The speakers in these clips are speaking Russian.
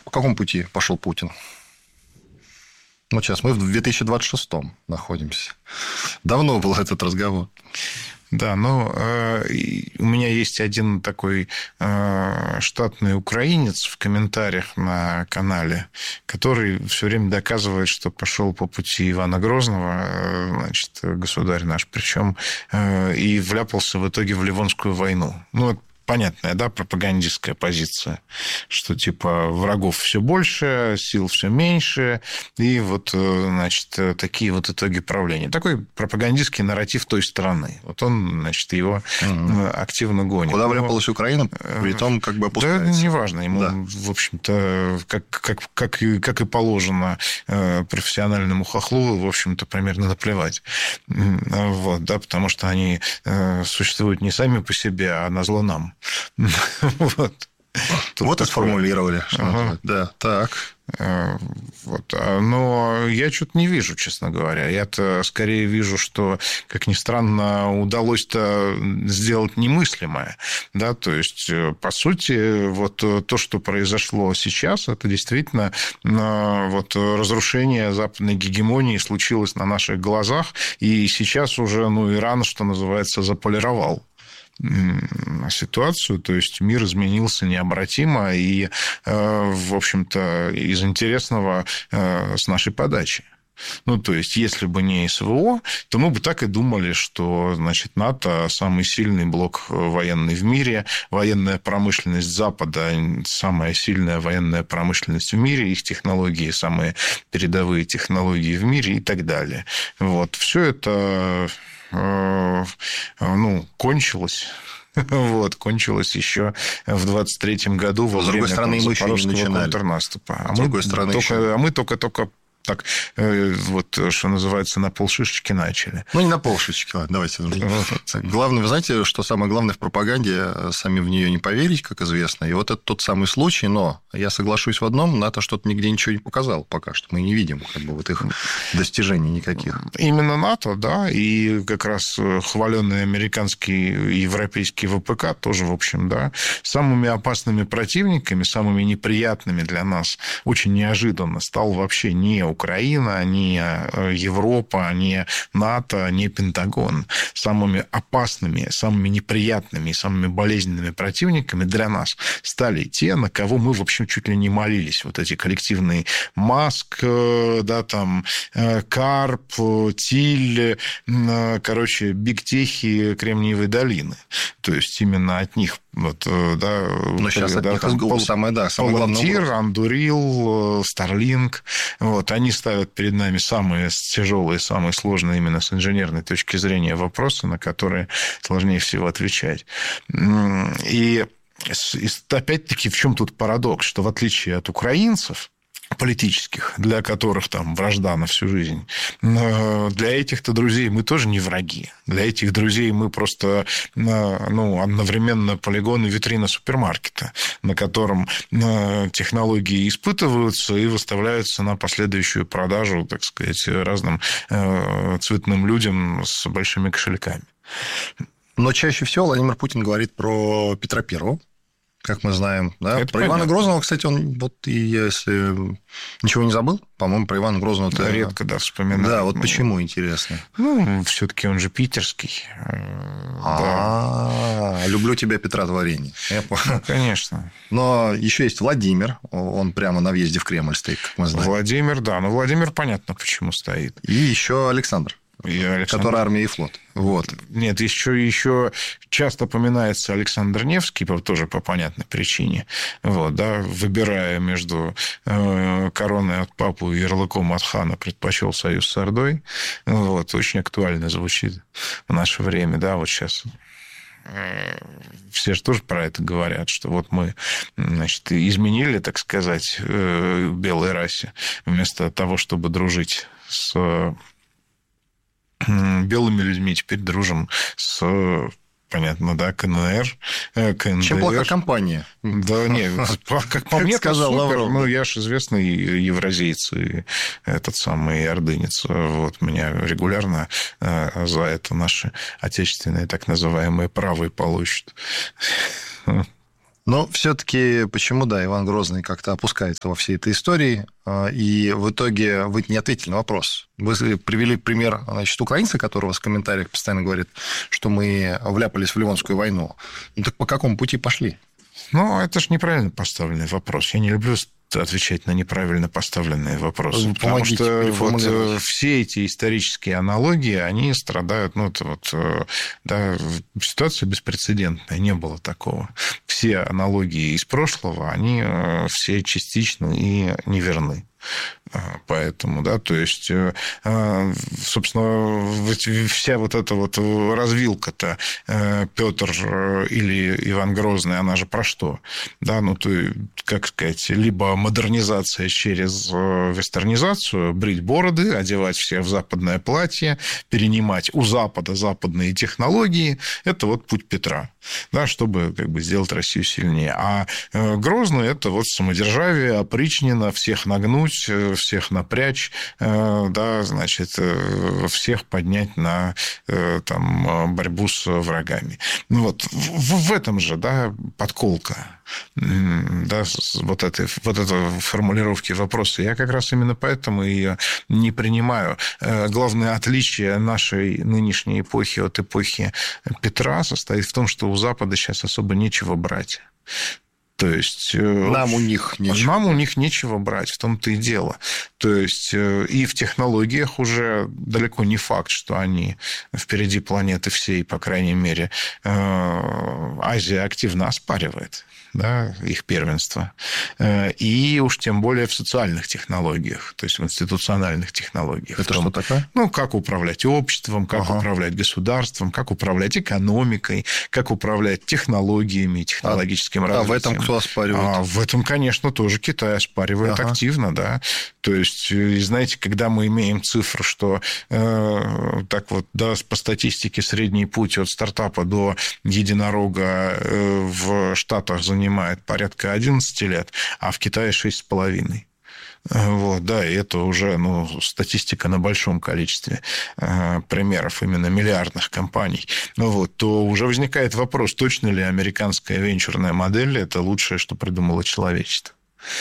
По какому пути пошел Путин? Вот сейчас мы в 2026 находимся. Давно был этот разговор. Да, но у меня есть один такой штатный украинец в комментариях на канале, который все время доказывает, что пошел по пути Ивана Грозного, значит, государь наш, причем и вляпался в итоге в Ливонскую войну. Ну, понятная, да, пропагандистская позиция, что, типа, врагов все больше, сил все меньше, и вот, значит, такие вот итоги правления. Такой пропагандистский нарратив той страны. Вот он, значит, его активно гонит. Куда вляпалась Украина, при том, как бы опускается. Да, неважно. Ему, да, в общем-то, как и положено профессиональному хохлу, в общем-то, примерно наплевать. Вот, да, потому что они существуют не сами по себе, а назло нам. Вот. Вот и сформулировали. Ага. Да, так. Вот. Но я что-то не вижу, честно говоря. Я-то скорее вижу, что, как ни странно, удалось-то сделать немыслимое. Да? То есть, по сути, вот то, что произошло сейчас, это действительно вот разрушение западной гегемонии случилось на наших глазах, и сейчас уже Иран, что называется, заполировал ситуацию, то есть мир изменился необратимо и, в общем-то, из интересного с нашей подачи. Ну, то есть, если бы не СВО, то мы бы так и думали, что, значит, НАТО самый сильный блок военный в мире, военная промышленность Запада самая сильная военная промышленность в мире, их технологии самые передовые технологии в мире и так далее. Вот. Все это кончилось. Вот, кончилось еще в 23-м году во время Запорожского контрнаступа. А мы только так, вот, что называется, на полшишечки начали. Ну, не на полшишечки, ладно, давайте. Главное, вы знаете, что самое главное в пропаганде, сами в нее не поверить, как известно. И вот это тот самый случай, но я соглашусь в одном, НАТО что-то нигде ничего не показал пока что. Мы не видим как бы вот их достижений никаких. Именно НАТО, да, и как раз хваленный американский и европейский ВПК тоже, в общем, да, самыми опасными противниками, самыми неприятными для нас, очень неожиданно стал вообще не Украина, не Европа, не НАТО, не Пентагон. Самыми опасными, самыми неприятными и самыми болезненными противниками для нас стали те, на кого мы, в общем, чуть ли не молились. Вот эти коллективные Маск, да, там, Карп, Тиль, короче, бигтехи Кремниевой долины. То есть, именно от них вот, да, но сейчас от них самое главное. Андурил, Старлинг. Вот, они ставят перед нами самые тяжелые, самые сложные именно с инженерной точки зрения вопросы, на которые сложнее всего отвечать. И опять-таки в чем тут парадокс, что в отличие от украинцев, политических, для которых там вражда на всю жизнь. Для этих-то друзей мы тоже не враги. Для этих друзей мы просто одновременно полигон и витрина супермаркета, на котором технологии испытываются и выставляются на последующую продажу, так сказать, разным цветным людям с большими кошельками. Но чаще всего Владимир Путин говорит про Петра Первого, как мы знаем. Да? Это про понятно. Ивана Грозного, кстати, он, вот и если ничего не забыл, по-моему, про Ивана Грозного... Редко, да, вспоминаю. Да, вот почему, интересно? Все-таки он же питерский. Да. Люблю тебя, Петра, творение. Конечно. Но еще есть Владимир, он прямо на въезде в Кремль стоит, как мы знаем. Владимир, да, но Владимир понятно, почему стоит. И еще Александр. Который армия и флот. Вот. Нет, еще часто упоминается Александр Невский, тоже по понятной причине, вот, да, выбирая между короной от папы и ярлыком от хана, предпочел союз с Ордой. Вот, очень актуально звучит в наше время, да, вот сейчас. Все же тоже про это говорят, что вот мы, значит, изменили, так сказать, белой расе, вместо того, чтобы дружить с белыми людьми, теперь дружим с, понятно, да, КНР, КНДР. Чем плоха компания? Да, нет, как по мне, сказал супер. Лавров. Ну, я же известный евразиец и этот самый ордынец. Вот, меня регулярно за это наши отечественные так называемые правые полощут. Но все-таки почему, да, Иван Грозный как-то опускается во всей этой истории, и в итоге вы не ответили на вопрос. Вы привели пример, значит, украинца, которого в комментариях постоянно говорит, что мы вляпались в Ливонскую войну. Ну так по какому пути пошли? Ну, это же неправильно поставленный вопрос. Я не люблю отвечать на неправильно поставленные вопросы. Потому что вот все эти исторические аналогии, они страдают... Ну, это вот, да, ситуация беспрецедентная, не было такого. Все аналогии из прошлого, они все частичны и неверны. Поэтому, да, то есть, собственно, вся вот эта вот развилка-то Петр или Иван Грозный, она же про что? Да, ну, то, как сказать, либо модернизация через вестернизацию, брить бороды, одевать всех в западное платье, перенимать у Запада западные технологии, это вот путь Петра, да, чтобы как бы сделать Россию сильнее. А Грозный – это вот самодержавие, опричнина, всех нагнуть, всех напрячь, да, значит, всех поднять на там, борьбу с врагами. Ну, вот в этом же, да, подколка, да, вот этой формулировки вопроса. Я как раз именно поэтому ее не принимаю. Главное отличие нашей нынешней эпохи от эпохи Петра состоит в том, что у Запада сейчас особо нечего брать. То есть... Нам у них нечего брать, в том-то и дело. То есть и в технологиях уже далеко не факт, что они впереди планеты всей, по крайней мере, Азия активно оспаривает, да, их первенство. И уж тем более в социальных технологиях, то есть в институциональных технологиях. Это что такое? Ну, как управлять обществом, как управлять государством, как управлять экономикой, как управлять технологиями, технологическим развитием. А в этом кто оспаривает? В этом, конечно, тоже Китай оспаривает активно, да. То есть, знаете, когда мы имеем цифру, что так вот, да, по статистике средний путь от стартапа до единорога в Штатах занимает порядка 11 лет, а в Китае 6,5. Вот, да, и это уже статистика на большом количестве примеров именно миллиардных компаний. Вот, то уже возникает вопрос, точно ли американская венчурная модель – это лучшее, что придумало человечество.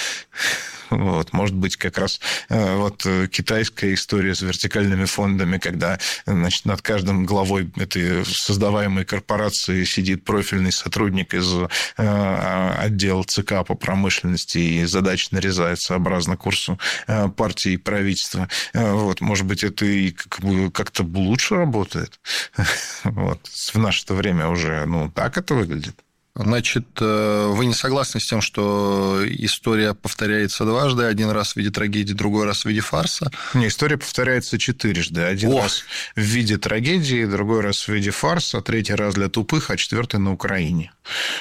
Вот, может быть, как раз вот китайская история с вертикальными фондами, когда, значит, над каждым главой этой создаваемой корпорации сидит профильный сотрудник из отдела ЦК по промышленности, и задача нарезает сообразно курсу партии и правительства. Вот, может быть, это и как-то лучше работает. Вот. В наше-то время уже так это выглядит. Значит, вы не согласны с тем, что история повторяется дважды, один раз в виде трагедии, другой раз в виде фарса? Не, история повторяется четырежды. Один раз в виде трагедии, другой раз в виде фарса, третий раз для тупых, а четвертый на Украине.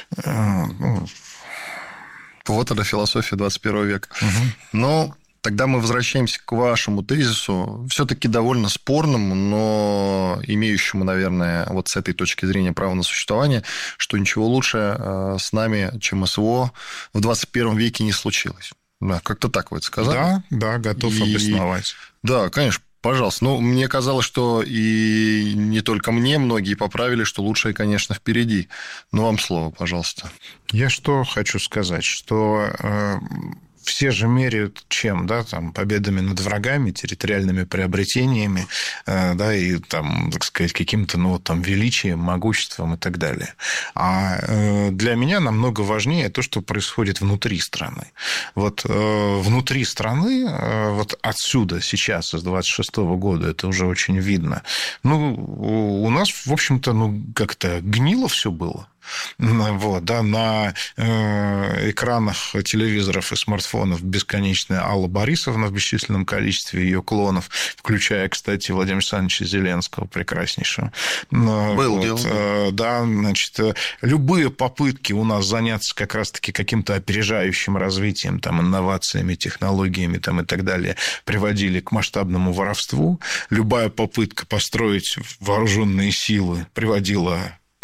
Вот это философия 21 века. Но тогда мы возвращаемся к вашему тезису, все-таки довольно спорному, но имеющему, наверное, вот с этой точки зрения право на существование, что ничего лучше с нами, чем СВО, в 21 веке не случилось. Да, как-то так вы это сказали. Да, готов обосновать. Да, конечно. Пожалуйста. Мне казалось, что и не только мне, многие поправили, что лучшее, конечно, впереди. Но вам слово, пожалуйста. Я что хочу сказать, что все же меряют чем, да, там, победами над врагами, территориальными приобретениями, да, и там, так сказать, каким-то, там, величием, могуществом и так далее. А для меня намного важнее то, что происходит внутри страны. Вот внутри страны, вот отсюда сейчас, из 26-го года, это уже очень видно. У нас, в общем-то, как-то гнило все было. Вот, да, на экранах телевизоров и смартфонов бесконечная Алла Борисовна в бесчисленном количестве ее клонов, включая, кстати, Владимира Александровича Зеленского, прекраснейшего. Было дело. Да, значит, любые попытки у нас заняться как раз-таки каким-то опережающим развитием, там, инновациями, технологиями там, и так далее приводили к масштабному воровству. Любая попытка построить вооруженные силы приводила к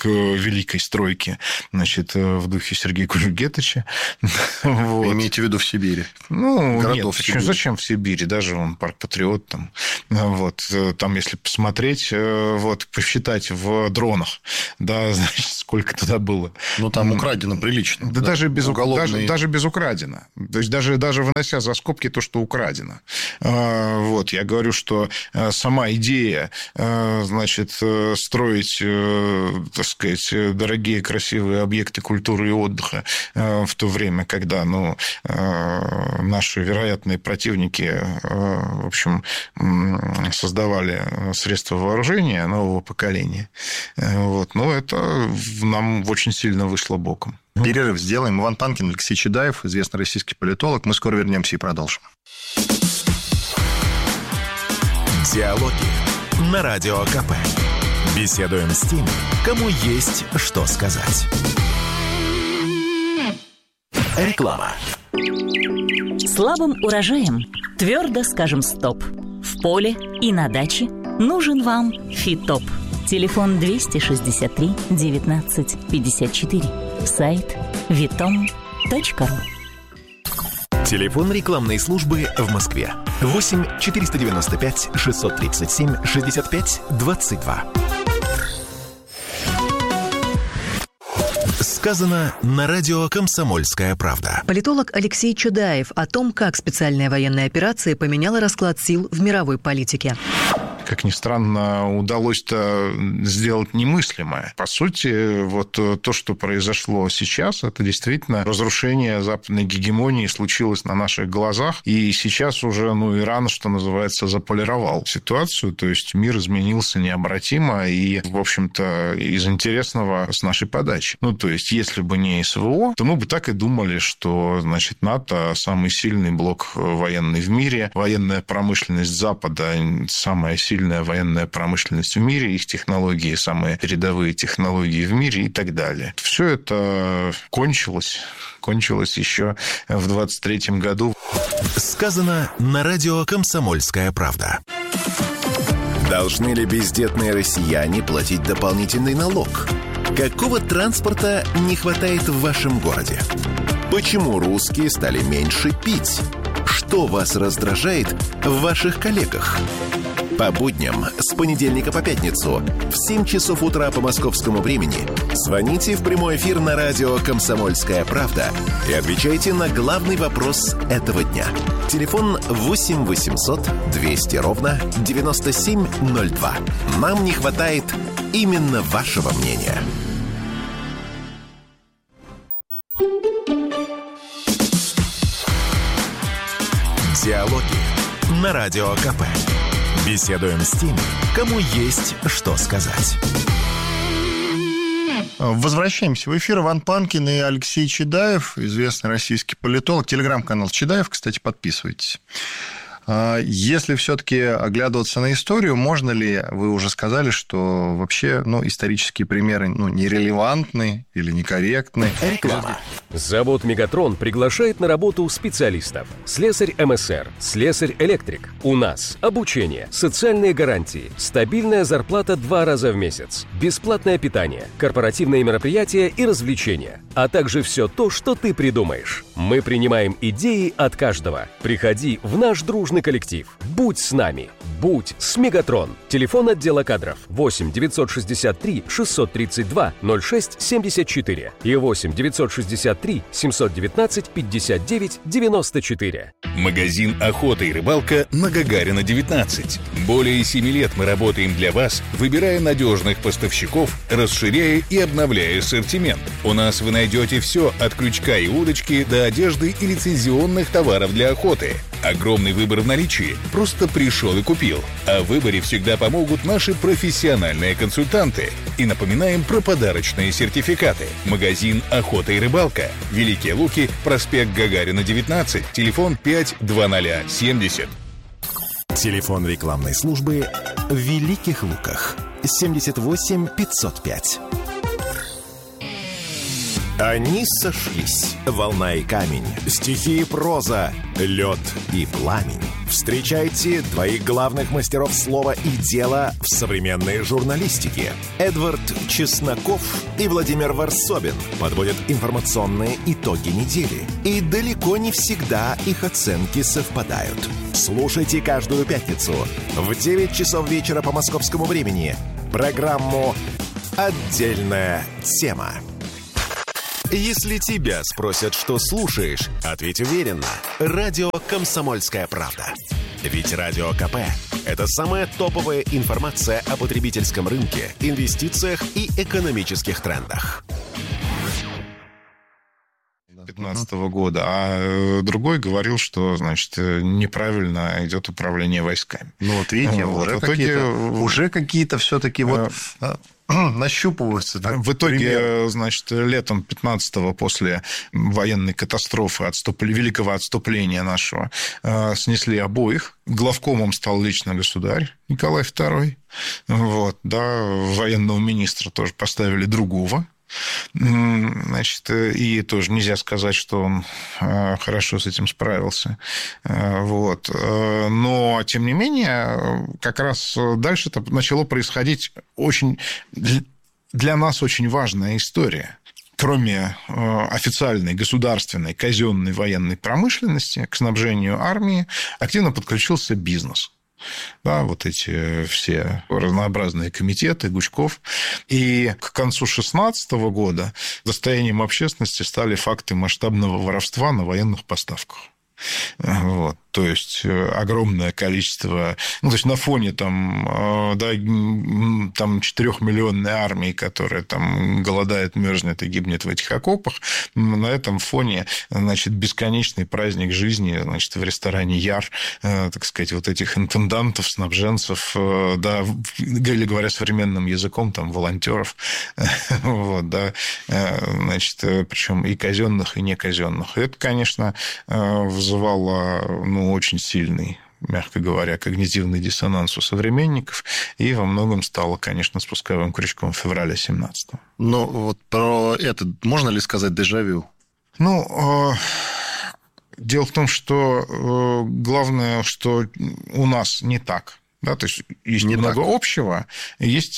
к великой стройке, значит, в духе Сергея Кужугетовича. Вот. Имеете в виду в Сибири? Ну, нет, зачем в Сибири? Даже он парк Патриот там. Вот. Там, если посмотреть, вот, посчитать в дронах, да, значит, сколько туда было. Ну, там украдено прилично. Да, даже без украдено. То есть, даже вынося за скобки то, что украдено. Вот. Я говорю, что сама идея, значит, строить, так сказать, дорогие, красивые объекты культуры и отдыха в то время, когда, ну, наши вероятные противники, в общем, создавали средства вооружения нового поколения. Вот. Но это нам очень сильно вышло боком. Перерыв сделаем. Иван Панкин, Алексей Чедаев, известный российский политолог. Мы скоро вернемся и продолжим. Диалоги на Радио КП. Беседуем с теми, кому есть что сказать. Реклама. Слабым урожаем твердо скажем стоп. В поле и на даче нужен вам Фитоп. Телефон 263 19 54. Сайт vitom.ru. Телефон рекламной службы в Москве 8 495 637 65 22. Сказано на радио «Комсомольская правда». Политолог Алексей Чедаев о том, как специальная военная операция поменяла расклад сил в мировой политике. Как ни странно, удалось-то сделать немыслимое. По сути, вот то, что произошло сейчас, это действительно разрушение западной гегемонии случилось на наших глазах. И сейчас уже, ну, Иран, что называется, заполировал ситуацию. То есть мир изменился необратимо и, в общем-то, из интересного с нашей подачи. Ну, то есть, если бы не СВО, то мы бы так и думали, что, значит, НАТО самый сильный блок военный в мире, военная промышленность Запада самая сильная военная промышленность в мире, их технологии самые передовые технологии в мире и так далее. Все это кончилось еще в 23-м году. Сказано на радио «Комсомольская правда». Должны ли бездетные россияне платить дополнительный налог? Какого транспорта не хватает в вашем городе? Почему русские стали меньше пить? Что вас раздражает в ваших коллегах? По будням с понедельника по пятницу в 7 часов утра по московскому времени звоните в прямой эфир на радио «Комсомольская правда» и отвечайте на главный вопрос этого дня. Телефон 8 800 200 ровно 9702. Нам не хватает именно вашего мнения. Диалоги на Радио КП. Беседуем с теми, кому есть что сказать. Возвращаемся в эфир. Иван Панкин и Алексей Чедаев, известный российский политолог. Телеграм-канал Чедаев, кстати, подписывайтесь. Если все-таки оглядываться на историю, можно ли, вы уже сказали, что вообще исторические примеры нерелевантны или некорректны? Реклама. Завод «Мегатрон» приглашает на работу специалистов. Слесарь МСР, слесарь-электрик. У нас обучение, социальные гарантии, стабильная зарплата 2 раза в месяц, бесплатное питание, корпоративные мероприятия и развлечения, а также все то, что ты придумаешь. Мы принимаем идеи от каждого. Приходи в наш дружный коллектив. Будь с нами. Будь с «Мегатрон». Телефон отдела кадров 8 963 632 06 74 и 8 963 719 59 94. Магазин «Охота и рыбалка» на Гагарина, 19. Более 7 лет мы работаем для вас, выбирая надежных поставщиков, расширяя и обновляя ассортимент. У нас вы найдете все от крючка и удочки до одежды и лицензионных товаров для охоты. Огромный выбор в наличии. Просто пришел и купил. О выборе всегда помогут наши профессиональные консультанты. И напоминаем про подарочные сертификаты. Магазин «Охота и рыбалка». Великие Луки, проспект Гагарина, 19. Телефон 52070. Телефон рекламной службы в Великих Луках 78 505. Они сошлись. Волна и камень, стихи и проза, лед и пламень. Встречайте двоих главных мастеров слова и дела в современной журналистике. Эдвард Чесноков и Владимир Варсобин подводят информационные итоги недели. И далеко не всегда их оценки совпадают. Слушайте каждую пятницу в 9 часов вечера по московскому времени программу «Отдельная тема». Если тебя спросят, что слушаешь, ответь уверенно. Радио «Комсомольская правда». Ведь Радио КП – это самая топовая информация о потребительском рынке, инвестициях и экономических трендах. 2015 года, а другой говорил, что, значит, неправильно идет управление войсками. Ну, вот видите, уже какие-то все-таки вот нащупываются. Так, в итоге, значит, летом 15-го после военной катастрофы, великого отступления нашего, снесли обоих. Главкомом стал лично государь Николай II. Вот, да, военного министра тоже поставили другого. Значит, и тоже нельзя сказать, что он хорошо с этим справился. Вот. Но, тем не менее, как раз дальше начало происходить для нас очень важная история. Кроме официальной, государственной, казенной военной промышленности к снабжению армии активно подключился бизнес. Да, вот эти все разнообразные комитеты, Гучков. И к концу 2016 года достоянием общественности стали факты масштабного воровства на военных поставках. Вот. То есть огромное количество, ну, то есть на фоне там 4-миллионной армии, которая там голодает, мерзнет и гибнет в этих окопах, на этом фоне, значит, бесконечный праздник жизни, значит, в ресторане Яр, так сказать, вот этих интендантов, снабженцев, да, или говоря современным языком, там, волонтеров, вот, да, значит, причем и казенных, и неказенных. Это, конечно, вызывало, ну, очень сильный, мягко говоря, когнитивный диссонанс у современников, и во многом стало, конечно, спусковым крючком февраля 17-го. Ну, вот про это можно ли сказать дежавю? Ну, дело в том, что главное, что у нас не так. Да, то есть есть много общего, есть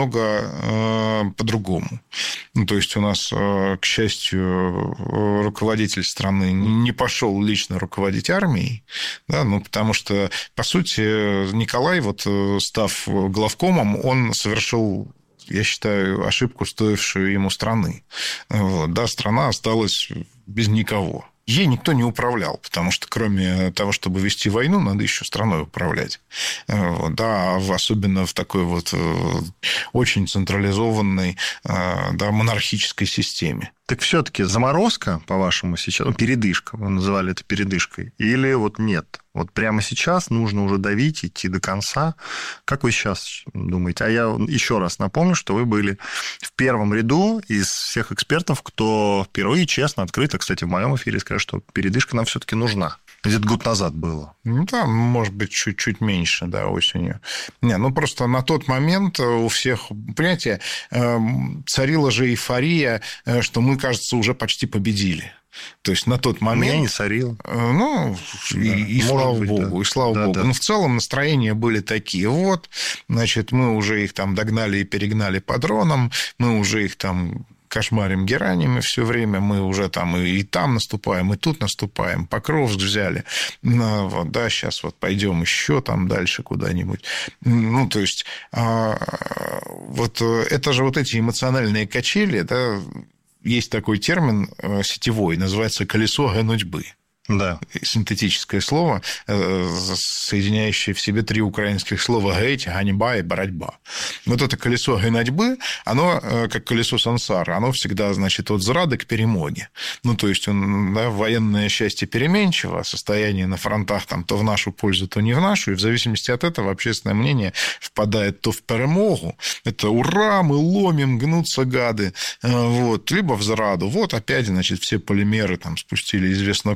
много по-другому. Ну, то есть у нас, к счастью, руководитель страны не пошел лично руководить армией, да, ну, потому что, по сути, Николай, вот, став главкомом, он совершил, я считаю, ошибку, стоившую ему страны. Вот, да, страна осталась без никого. Ей никто не управлял, потому что кроме того, чтобы вести войну, надо еще страной управлять. Да, особенно в такой вот очень централизованной, да, монархической системе. Так все-таки заморозка, по-вашему, сейчас, ну, передышка, вы называли это передышкой, или вот нет? Вот прямо сейчас нужно уже давить, идти до конца. Как вы сейчас думаете? А я еще раз напомню, что вы были в первом ряду из всех экспертов, кто впервые честно, открыто, кстати, в моем эфире сказал, что передышка нам все-таки нужна. Где-то год назад было. Ну, да, может быть, чуть-чуть меньше, да, осенью. Не, ну, просто на тот момент у всех, понимаете, царила же эйфория, что мы, кажется, уже почти победили. То есть на тот момент... Меня не царило. Ну, да, и слава богу, да. И слава богу. Да. Но в целом настроения были такие. Вот, значит, мы уже их там догнали и перегнали по дронам, мы уже их там... кошмарим геранями все время, мы уже там и там наступаем, и тут наступаем, Покровск взяли, ну, вот, да, сейчас вот пойдем еще там дальше куда-нибудь. Ну, то есть, вот это же вот эти эмоциональные качели, да, есть такой термин сетевой, называется «колесо гонотьбы». Да. Синтетическое слово, соединяющее в себе три украинских слова «геть», «ганьба» и «боротьба». Вот это колесо гонотьбы, оно, как колесо сансары, оно всегда, значит, от зрады к перемоге. Ну, то есть, да, военное счастье переменчиво, состояние на фронтах там то в нашу пользу, то не в нашу, и в зависимости от этого общественное мнение впадает то в перемогу, это «ура, мы ломим, гнутся гады», вот, либо в зраду. Вот опять, значит, все полимеры там спустили известно куда,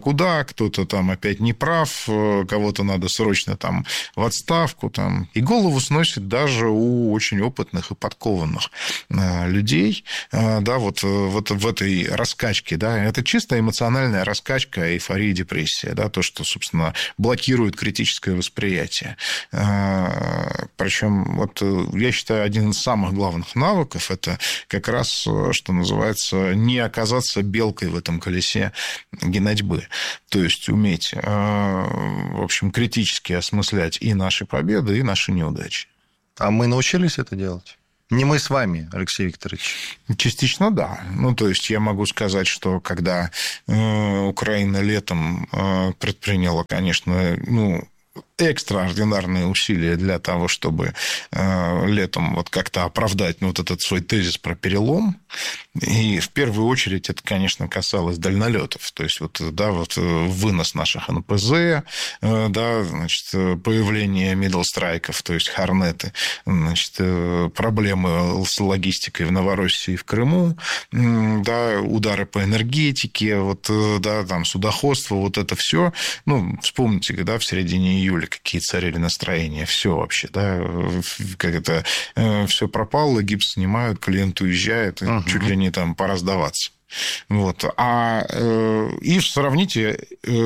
так, кто-то там опять не прав, кого-то надо срочно там в отставку. Там. И голову сносит даже у очень опытных и подкованных людей, да, вот в этой раскачке. Да, это чисто эмоциональная раскачка, эйфория, депрессия. Да, то, что, собственно, блокирует критическое восприятие. Причем, вот, я считаю, один из самых главных навыков – это как раз, что называется, не оказаться белкой в этом колесе генатьбы. То есть уметь, в общем, критически осмыслять и наши победы, и наши неудачи. А мы научились это делать? Не мы с вами, Алексей Викторович. Частично да. Ну, то есть я могу сказать, что когда Украина летом предприняла, конечно, экстраординарные усилия для того, чтобы летом вот как-то оправдать вот этот свой тезис про перелом. И в первую очередь это, конечно, касалось дальнолетов. То есть вот, да, вот вынос наших НПЗ, да, значит, появление мидл-страйков, то есть хорнеты, значит, проблемы с логистикой в Новороссии и в Крыму, да, удары по энергетике, вот, да, там, судоходство, вот это все. Ну, вспомните, да, в середине июля какие царили настроения, все вообще, да, как это, все пропало, гипс снимают, клиент уезжает, чуть ли не там пора сдаваться. Вот. И сравните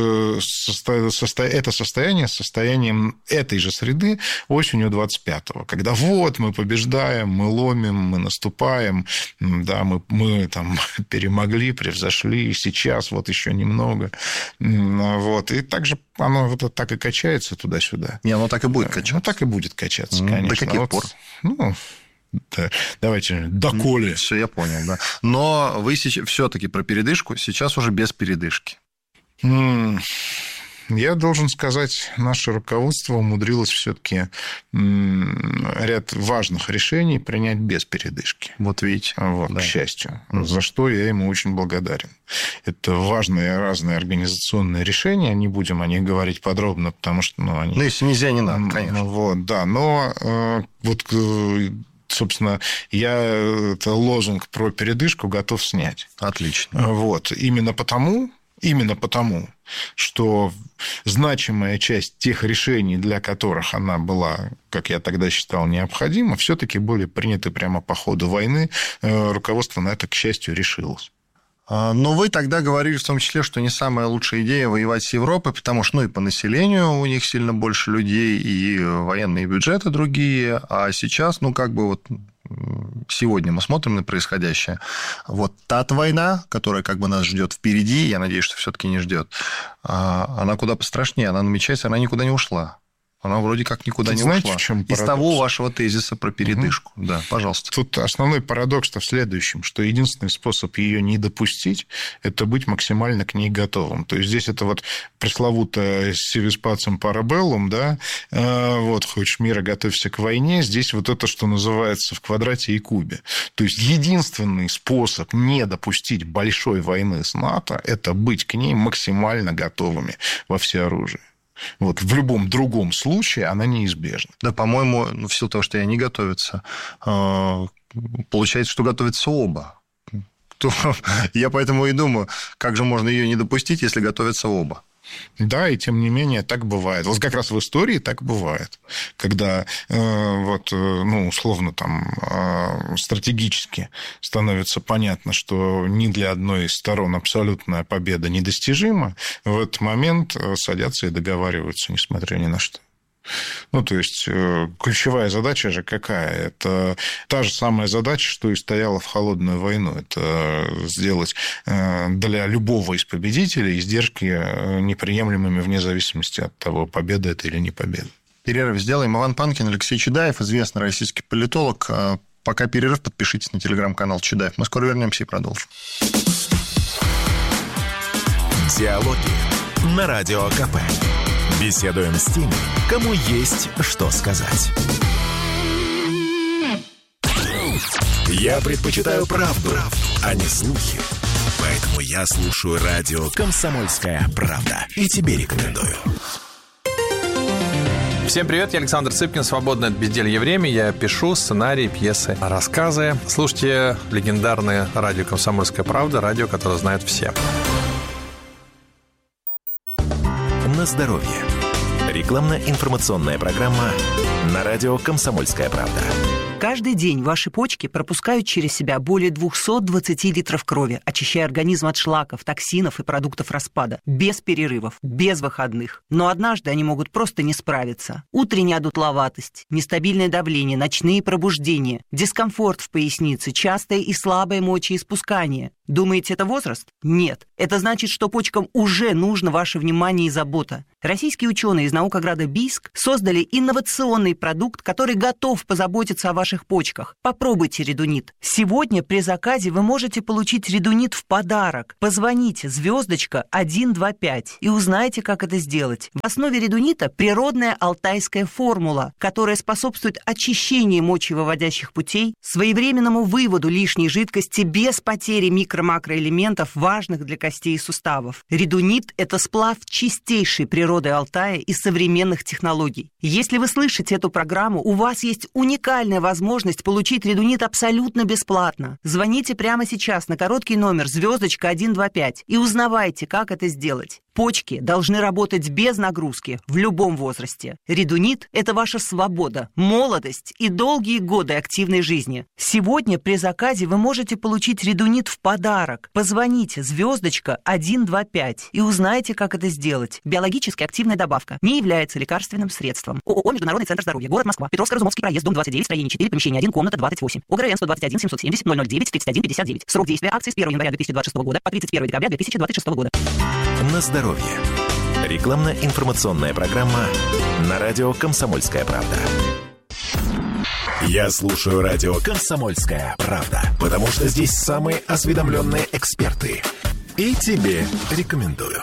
это состояние с состоянием этой же среды осенью 25-го, когда вот мы побеждаем, мы ломим, мы наступаем, да, мы там перемогли, превзошли, и сейчас вот еще немного. Вот. И также оно вот так и качается туда-сюда. Не, оно так и будет качаться. Ну, так и будет качаться, конечно. До каких пор? Да, давайте, доколе. Все, я понял, да. Но вы все-таки про передышку, сейчас уже без передышки. Я должен сказать, наше руководство умудрилось все-таки ряд важных решений принять без передышки. Вот видите. Вот, да. К счастью. За что я ему очень благодарен. Это важные разные организационные решения. Не будем о них говорить подробно, потому что... они... если нельзя, не надо, конечно. Вот, да, но вот... Собственно, я это лозунг про передышку готов снять. Отлично. Вот. Именно потому, что значимая часть тех решений, для которых она была, как я тогда считал, необходима, все-таки были приняты прямо по ходу войны. Руководство на это, к счастью, решилось. Но вы тогда говорили в том числе, что не самая лучшая идея воевать с Европой, потому что, и по населению у них сильно больше людей, и военные бюджеты другие, а сейчас, сегодня мы смотрим на происходящее. Вот та война, которая нас ждет впереди, я надеюсь, что все-таки не ждет, она куда пострашнее, она намечается, она никуда не ушла. Она вроде как никуда не ушла. В чем из того вашего тезиса про передышку. Да, пожалуйста. Тут основной парадокс-то в следующем, что единственный способ ее не допустить – это быть максимально к ней готовым. То есть здесь это вот пресловутое «civis pacem parabellum», да, вот, хочешь мира, готовься к войне. Здесь вот это, что называется, в квадрате и кубе. То есть единственный способ не допустить большой войны с НАТО – это быть к ней максимально готовыми во всеоружии. Вот, в любом другом случае она неизбежна. Да, по-моему, в силу того, что они готовятся, получается, что готовятся оба. Я поэтому и думаю, как же можно ее не допустить, если готовятся оба. Да, и тем не менее так бывает. Вот как раз в истории так бывает, когда условно стратегически становится понятно, что ни для одной из сторон абсолютная победа недостижима, в этот момент садятся и договариваются, несмотря ни на что. То есть, ключевая задача же какая? Это та же самая задача, что и стояла в холодную войну. Это сделать для любого из победителей издержки неприемлемыми вне зависимости от того, победа это или не победа. Перерыв сделаем. Иван Панкин, Алексей Чудаев, известный российский политолог. Пока перерыв, подпишитесь на телеграм-канал Чудаев. Мы скоро вернемся и продолжим. Диалоги на Радио КП. Беседуем с теми, кому есть что сказать. Я предпочитаю правду, а не слухи. Поэтому я слушаю радио «Комсомольская правда». И тебе рекомендую. Всем привет, я Александр Цыпкин, свободное от безделья время. Я пишу сценарии, пьесы, рассказы. Слушайте легендарное радио «Комсомольская правда», радио, которое знают все. На здоровье. Рекламно-информационная программа на радио «Комсомольская правда». Каждый день ваши почки пропускают через себя более 220 литров крови, очищая организм от шлаков, токсинов и продуктов распада. Без перерывов, без выходных. Но однажды они могут просто не справиться. Утренняя одутловатость, нестабильное давление, ночные пробуждения, дискомфорт в пояснице, частое и слабое мочеиспускание. Думаете, это возраст? Нет. Это значит, что почкам уже нужно ваше внимание и забота. Российские ученые из наукограда Бийск создали инновационный продукт, который готов позаботиться о ваших почках. Попробуйте редунит. Сегодня при заказе вы можете получить редунит в подарок. Позвоните *125 и узнайте, как это сделать. В основе редунита природная алтайская формула, которая способствует очищению мочевыводящих путей, своевременному выводу лишней жидкости без потери микро-макроэлементов, важных для костей и суставов. Редунит – это сплав чистейшей природы Алтая и современных технологий. Если вы слышите эту программу, у вас есть уникальная возможность получить редунит абсолютно бесплатно. Звоните прямо сейчас на короткий номер *125 и узнавайте, как это сделать. Почки должны работать без нагрузки в любом возрасте. Редунит – это ваша свобода, молодость и долгие годы активной жизни. Сегодня при заказе вы можете получить редунит в подарок. Позвоните *125 и узнайте, как это сделать. Биологически активная добавка. Не является лекарственным средством. ООО «Международный центр здоровья», город Москва, Петровско-Разумовский проезд, дом 29, строение 4, помещение 1, комната 28. ОГРН 121 770 009 31 59. Срок действия акции с 1 января 2026 года по 31 декабря 2026 года. На здоровье. Рекламно-информационная программа на радио «Комсомольская правда». Я слушаю радио «Комсомольская правда», потому что здесь самые осведомленные эксперты. И тебе рекомендую.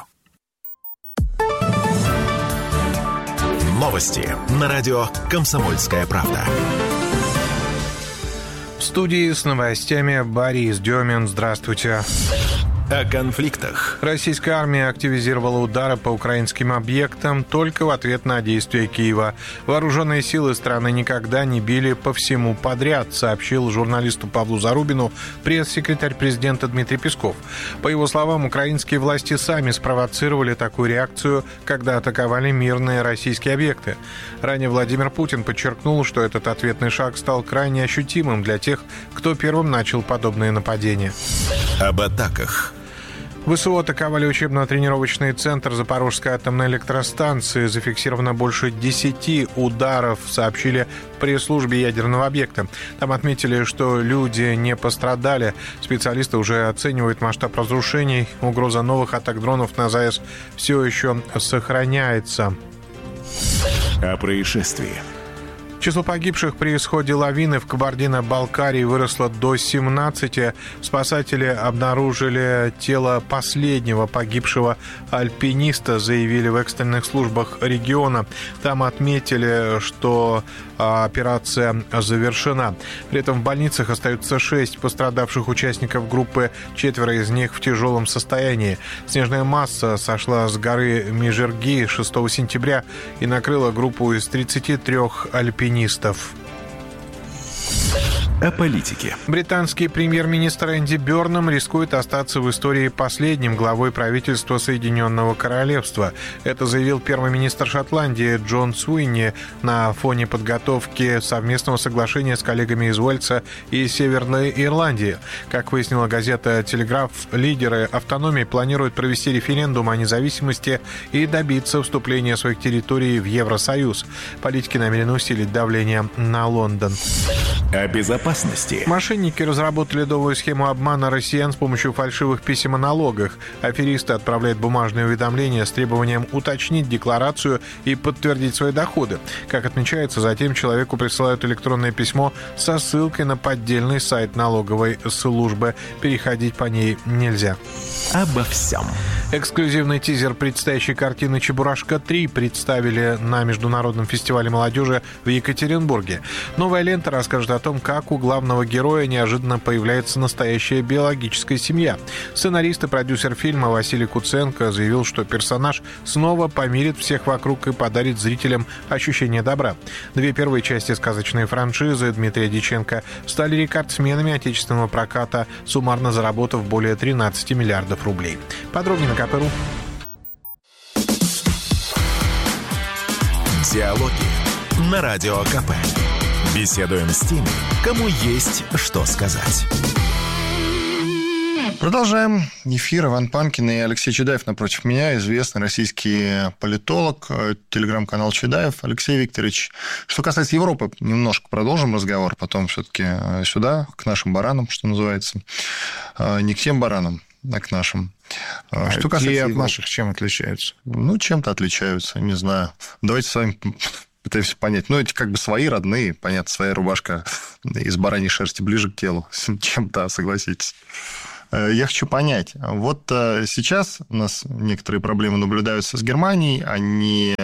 Новости на радио «Комсомольская правда». В студии с новостями Борис Демин. Здравствуйте. О конфликтах. Российская армия активизировала удары по украинским объектам только в ответ на действия Киева. Вооруженные силы страны никогда не били по всему подряд, сообщил журналисту Павлу Зарубину пресс-секретарь президента Дмитрий Песков. По его словам, украинские власти сами спровоцировали такую реакцию, когда атаковали мирные российские объекты. Ранее Владимир Путин подчеркнул, что этот ответный шаг стал крайне ощутимым для тех, кто первым начал подобные нападения. Об атаках. ВСУ атаковали учебно-тренировочный центр Запорожской атомной электростанции. Зафиксировано больше 10 ударов, сообщили в пресс-службе ядерного объекта. Там отметили, что люди не пострадали. Специалисты уже оценивают масштаб разрушений. Угроза новых атак дронов на ЗАЭС все еще сохраняется. О происшествии. Число погибших при исходе лавины в Кабардино-Балкарии выросло до 17. Спасатели обнаружили тело последнего погибшего альпиниста, заявили в экстренных службах региона. Там отметили, что операция завершена. При этом в больницах остаются 6 пострадавших участников группы, 4 из них в тяжелом состоянии. Снежная масса сошла с горы Межерги 6 сентября и накрыла группу из 33 альпинистов. О политике. Британский премьер-министр Энди Бёрнам рискует остаться в истории последним главой правительства Соединенного Королевства. Это заявил первый министр Шотландии Джон Суинни на фоне подготовки совместного соглашения с коллегами из Уэльса и Северной Ирландии. Как выяснила газета «Телеграф», лидеры автономии планируют провести референдум о независимости и добиться вступления своих территорий в Евросоюз. Политики намерены усилить давление на Лондон. О безопасности. Мошенники разработали новую схему обмана россиян с помощью фальшивых писем о налогах. Аферисты отправляют бумажные уведомления с требованием уточнить декларацию и подтвердить свои доходы. Как отмечается, затем человеку присылают электронное письмо со ссылкой на поддельный сайт налоговой службы. Переходить по ней нельзя. Обо всем. Эксклюзивный тизер предстоящей картины «Чебурашка 3» представили на Международном фестивале молодежи в Екатеринбурге. Новая лента расскажет о том, как у главного героя неожиданно появляется настоящая биологическая семья. Сценарист и продюсер фильма Василий Куценко заявил, что персонаж снова помирит всех вокруг и подарит зрителям ощущение добра. 2 первые части сказочной франшизы Дмитрия Дьяченко стали рекордсменами отечественного проката, суммарно заработав более 13 миллиардов рублей. Подробнее на КП.ру. Диалоги на Радио КП. Беседуем с теми, кому есть что сказать. Продолжаем эфир. Иван Панкин и Алексей Чудаев напротив меня, известный российский политолог, телеграм-канал Чудаев. Алексей Викторович, что касается Европы, немножко продолжим разговор, потом все-таки сюда, к нашим баранам, что называется. Не к тем баранам, а к нашим. Что касается от наших чем отличаются? Ну, чем-то отличаются, не знаю. Давайте с вами пытаемся понять. Ну, эти как бы свои родные, понятно, своя рубашка из бараньей шерсти ближе к телу. Чем-то, согласитесь. Я хочу понять, вот сейчас у нас некоторые проблемы наблюдаются с Германией, они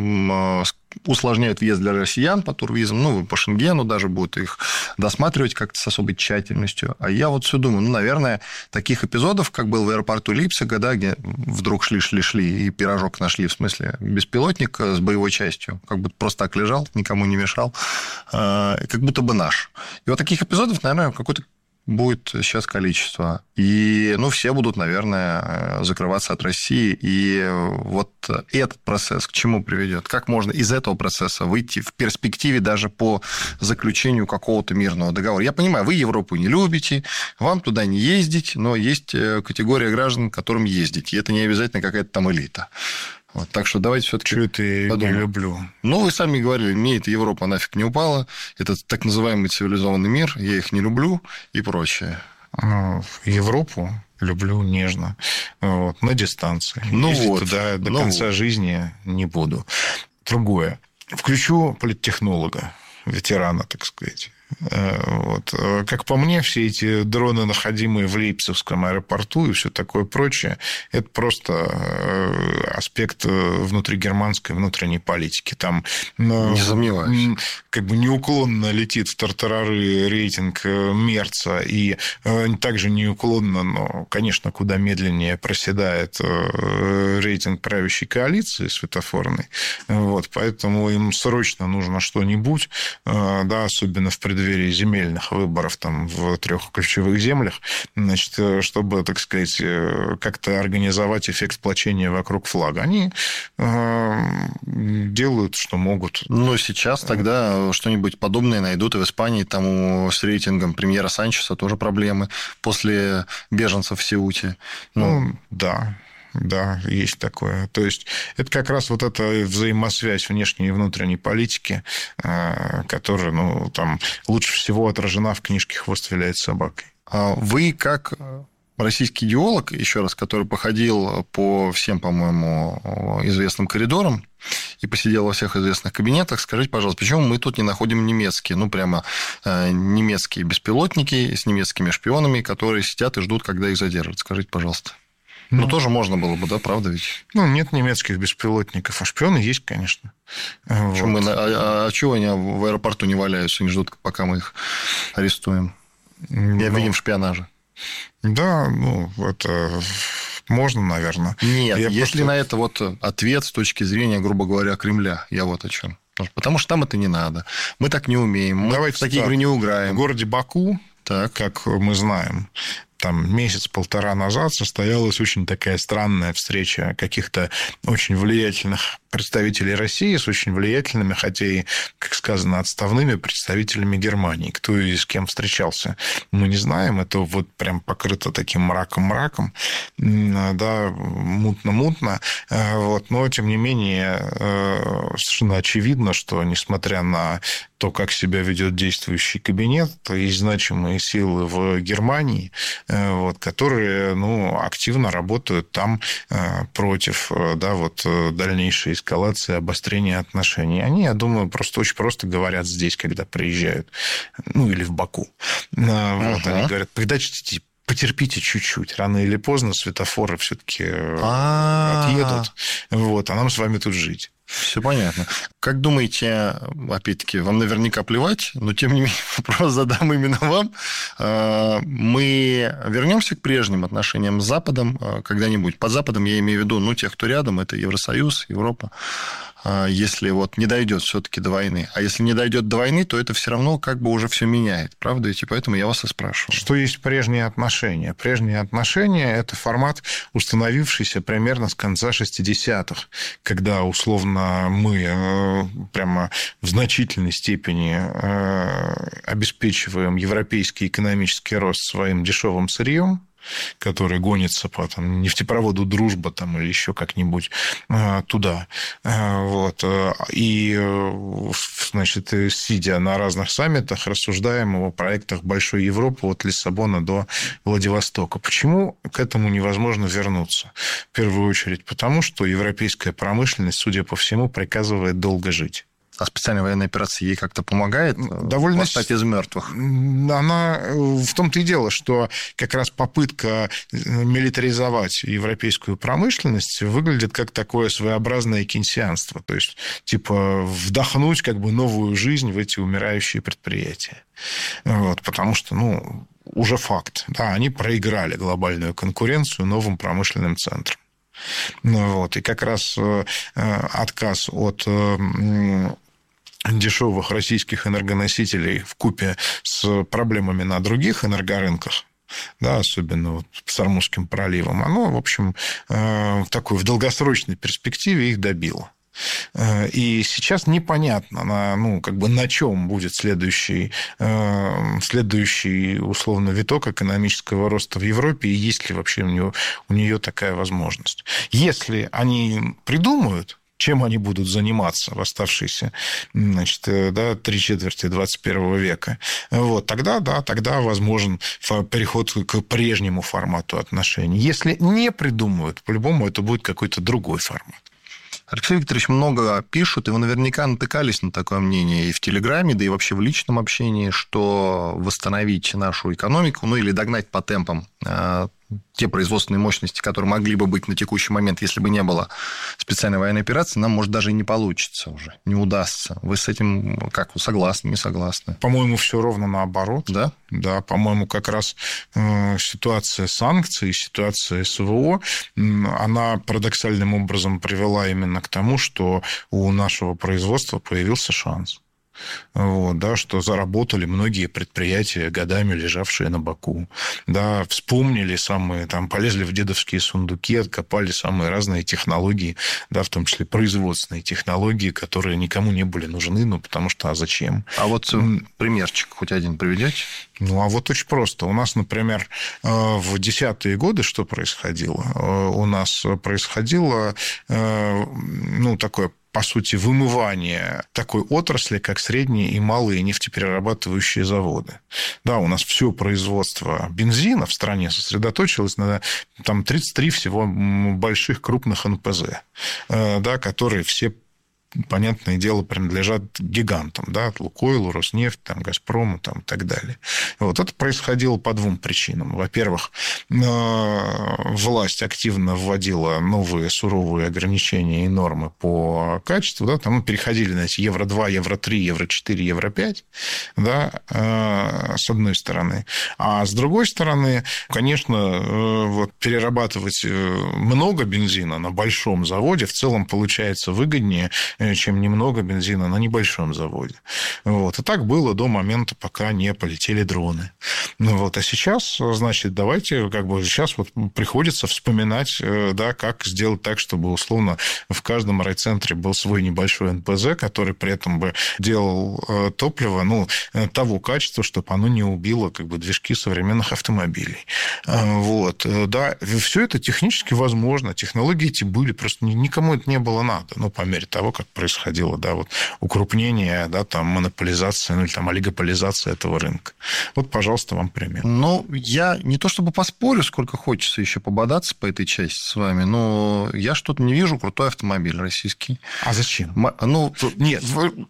усложняют въезд для россиян по турвизам, ну, по Шенгену даже будут их досматривать как-то с особой тщательностью. А я вот все думаю, наверное, таких эпизодов, как был в аэропорту Лейпцига, да, где вдруг шли и пирожок нашли, в смысле, беспилотник с боевой частью, как будто просто так лежал, никому не мешал, как будто бы наш. И вот таких эпизодов, наверное, какой-то будет сейчас количество. И, ну, все будут, наверное, закрываться от России. И вот этот процесс к чему приведет? Как можно из этого процесса выйти в перспективе даже по заключению какого-то мирного договора? Я понимаю, вы Европу не любите, вам туда не ездить, но есть категория граждан, которым ездить. И это не обязательно какая-то там элита. Вот, так что давайте все-таки подумаем. Не люблю. Ну, вы сами говорили, мне эта Европа нафиг не упала. Это так называемый цивилизованный мир, я их не люблю и прочее. Ну, Европу люблю нежно, вот, на дистанции. Ну ездить вот, туда до конца жизни не буду. Другое. Включу политтехнолога, ветерана, так сказать. Вот. Как по мне, все эти дроны, находимые в Лейпцигском аэропорту и все такое прочее, это просто аспект внутригерманской внутренней политики. Там, не сомневаюсь, как бы неуклонно летит в тартарары рейтинг Мерца, и также неуклонно, но, конечно, куда медленнее проседает рейтинг правящей коалиции светофорной. Вот. Поэтому им срочно нужно что-нибудь, да, особенно в преддверии земельных выборов там, в 3 ключевых землях, значит, чтобы, так сказать, как-то организовать эффект сплочения вокруг флага. Они делают, что могут. Ну, сейчас тогда что-нибудь подобное найдут и в Испании. Там с рейтингом премьера Санчеса тоже проблемы после беженцев в Сеуте. Ну, да. Да, есть такое. То есть, это как раз вот эта взаимосвязь внешней и внутренней политики, которая, ну, там, лучше всего отражена в книжке «Хвост виляет собакой». Вы как российский идеолог, еще раз, который походил по всем, по-моему, известным коридорам и посидел во всех известных кабинетах, скажите, пожалуйста, почему мы тут не находим немецкие, ну, прямо немецкие беспилотники с немецкими шпионами, которые сидят и ждут, когда их задержат? Скажите, пожалуйста. Ну, тоже можно было бы, да, правда ведь? Ну, нет немецких беспилотников, а шпионы есть, конечно. Вот. А чего они в аэропорту не валяются, не ждут, пока мы их арестуем? И обвиним в шпионаже. Да, ну, это можно, наверное. Нет, если на это вот ответ с точки зрения, грубо говоря, Кремля, я вот о чем. Потому что там это не надо. Мы так не умеем, мы в такие игры не играем. В городе Баку, так, как мы знаем, там месяц-полтора назад состоялась очень такая странная встреча каких-то очень влиятельных представителей России с очень влиятельными, хотя и, как сказано, отставными представителями Германии. Кто и с кем встречался, мы не знаем. Это вот прям покрыто таким мраком-мраком, да, мутно-мутно. Вот. Но, тем не менее, совершенно очевидно, что, несмотря на то, как себя ведет действующий кабинет, есть значимые силы в Германии, вот, которые, ну, активно работают там против, да, вот, дальнейшей эскалации, обострения отношений. Они, я думаю, просто очень просто говорят здесь, когда приезжают, ну, или в Баку. Вот, они говорят, подождите, потерпите чуть-чуть. Рано или поздно светофоры все-таки отъедут. Вот, а нам с вами тут жить. Все понятно. Как думаете, опять-таки, вам наверняка плевать, но тем не менее вопрос задам именно вам. Мы вернемся к прежним отношениям с Западом когда-нибудь? Под Западом я имею в виду, ну, тех, кто рядом, это Евросоюз, Европа. Если вот не дойдет все-таки до войны. А если не дойдет до войны, то это все равно как бы уже все меняет. Правда? И поэтому я вас и спрашиваю. Что есть прежние отношения? Прежние отношения – это формат, установившийся примерно с конца 60-х, когда условно собственно, мы прямо в значительной степени обеспечиваем европейский экономический рост своим дешевым сырьем, который гонится по нефтепроводу «Дружба» там, или еще как-нибудь туда. Вот. И, значит, сидя на разных саммитах, рассуждаем о проектах большой Европы от Лиссабона до Владивостока. Почему к этому невозможно вернуться? В первую очередь потому, что европейская промышленность, судя по всему, приказывает долго жить. А специальная военная операция ей как-то помогает довольно восстать из мертвых? Она в том-то и дело, что как раз попытка милитаризовать европейскую промышленность выглядит как такое своеобразное кейнсианство. То есть, типа, вдохнуть как бы новую жизнь в эти умирающие предприятия. Вот, потому что, уже факт. Да, они проиграли глобальную конкуренцию новым промышленным центрам. Вот, и как раз отказ от дешевых российских энергоносителей вкупе с проблемами на других энергорынках, да, особенно вот с Ормузским проливом, оно, в общем, такой в долгосрочной перспективе их добило. И сейчас непонятно, на чем будет следующий условно виток экономического роста в Европе, и есть ли вообще у нее такая возможность. Если они придумают, чем они будут заниматься в оставшиеся, три четверти 21 века, вот, тогда возможен переход к прежнему формату отношений. Если не придумают, по-любому это будет какой-то другой формат. Алексей Викторович много пишут, и вы наверняка натыкались на такое мнение и в Телеграме, да и вообще в личном общении, что восстановить нашу экономику, или догнать по темпам те производственные мощности, которые могли бы быть на текущий момент, если бы не было специальной военной операции, нам, может, даже и не получится уже, не удастся. Вы с этим как? Вы согласны, не согласны? По-моему, все ровно наоборот. Да? Да, по-моему, как раз ситуация санкций, ситуация СВО, она парадоксальным образом привела именно к тому, что у нашего производства появился шанс. Вот, да, что заработали многие предприятия, годами лежавшие на боку. Да, вспомнили полезли в дедовские сундуки, откопали самые разные технологии, да, в том числе производственные технологии, которые никому не были нужны, потому что зачем? А вот примерчик хоть один приведете? А вот очень просто. У нас, например, в 10-е годы что происходило? У нас происходило, такое, по сути, вымывание такой отрасли, как средние и малые нефтеперерабатывающие заводы. Да, у нас все производство бензина в стране сосредоточилось на 33 всего больших крупных НПЗ, да, которые все, понятное дело, принадлежат гигантам, да, Лукойлу, Роснефть, Газпрому и так далее. Вот это происходило по двум причинам. Во-первых, власть активно вводила новые суровые ограничения и нормы по качеству, да, мы переходили на эти Евро-2, Евро-3, Евро-4, Евро-5, да, с одной стороны. А с другой стороны, конечно, перерабатывать много бензина на большом заводе в целом получается выгоднее, чем немного бензина на небольшом заводе. Вот. И так было до момента, пока не полетели дроны. А сейчас, значит, давайте, сейчас приходится вспоминать, да, как сделать так, чтобы, условно, в каждом райцентре был свой небольшой НПЗ, который при этом бы делал топливо, того качества, чтобы оно не убило, движки современных автомобилей. Вот. Да, все это технически возможно. Технологии эти были, просто никому это не было надо. По мере того, как происходило, да, укрупнение, да, монополизация, или олигополизация этого рынка. Вот, пожалуйста, вам пример. Я не то чтобы поспорю, сколько хочется еще пободаться по этой части с вами, но я что-то не вижу крутой автомобиль российский. А зачем? Нет.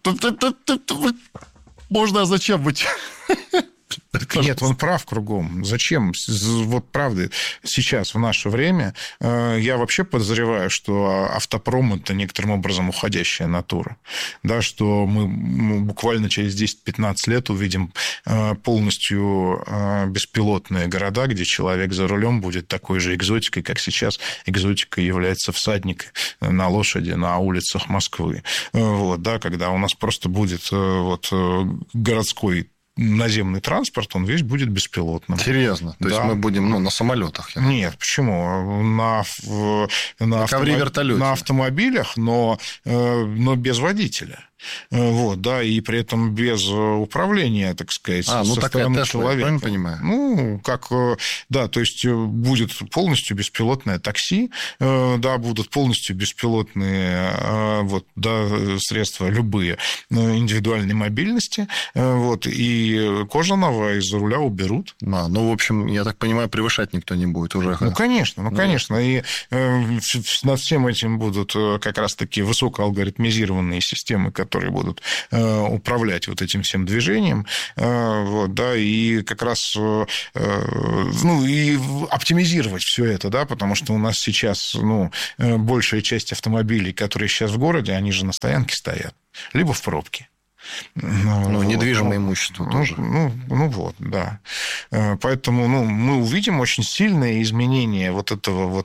Можно, а зачем быть? Нет, он прав кругом. Зачем? Правда, сейчас, в наше время, я вообще подозреваю, что автопром – это некоторым образом уходящая натура. Да, что мы буквально через 10-15 лет увидим полностью беспилотные города, где человек за рулем будет такой же экзотикой, как сейчас экзотикой является всадник на лошади на улицах Москвы. Вот, да, когда у нас просто будет городской наземный транспорт, он весь будет беспилотным. Серьезно? То есть мы будем на самолетах? Нет, почему? На автомобилях, но без водителя. Вот, да, и при этом без управления, так сказать, со стороны человека. Правильно понимаю? Да, то есть будет полностью беспилотное такси, да, будут полностью беспилотные средства любые индивидуальной мобильности, и кожаного из-за руля уберут. В общем, я так понимаю, превышать никто не будет уже. Конечно. И над всем этим будут как раз-таки высокоалгоритмизированные системы, которые будут управлять вот этим всем движением, и как раз и оптимизировать все это, да, потому что у нас сейчас большая часть автомобилей, которые сейчас в городе, они же на стоянке стоят, либо в пробке. Недвижимое имущество тоже. Да. Поэтому мы увидим очень сильное изменение вот этого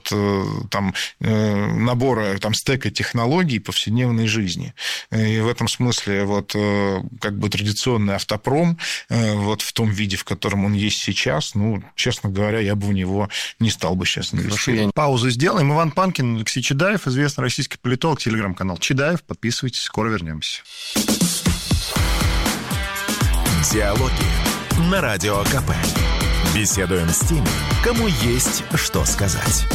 набора, стека технологий повседневной жизни. И в этом смысле традиционный автопром в том виде, в котором он есть сейчас, честно говоря, я бы в него не стал бы сейчас инвестировать. Паузу сделаем. Иван Панкин, Алексей Чедаев, известный российский политолог, телеграм-канал Чедаев. Подписывайтесь, скоро вернемся. Диалоги на Радио КП. Беседуем с теми, кому есть что сказать.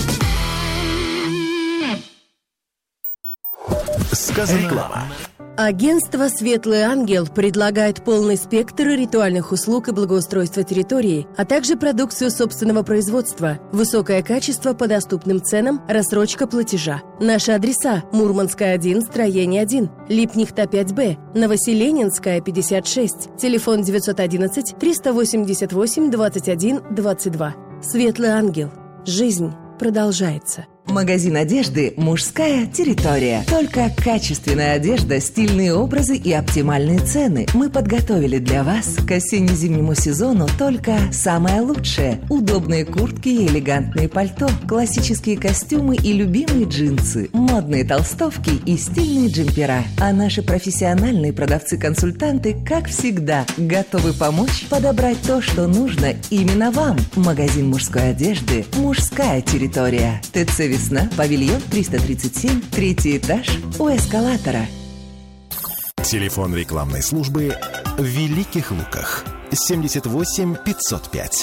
Реклама. Агентство «Светлый ангел» предлагает полный спектр ритуальных услуг и благоустройства территории, а также продукцию собственного производства, высокое качество по доступным ценам, рассрочка платежа. Наши адреса: Мурманская, 1, строение 1, Липнихта, 5Б, Новоселенинская, 56, телефон 911-388-21-22. «Светлый ангел». Жизнь продолжается. Магазин одежды «Мужская территория». Только качественная одежда, стильные образы и оптимальные цены. Мы подготовили для вас к осенне-зимнему сезону только самое лучшее. Удобные куртки и элегантные пальто, классические костюмы и любимые джинсы, модные толстовки и стильные джемпера. А наши профессиональные продавцы-консультанты, как всегда, готовы помочь подобрать то, что нужно именно вам. Магазин мужской одежды «Мужская территория». ТЦ «Весна», павильон 337, 3-й этаж, у эскалатора. Телефон рекламной службы в Великих Луках. 78 505.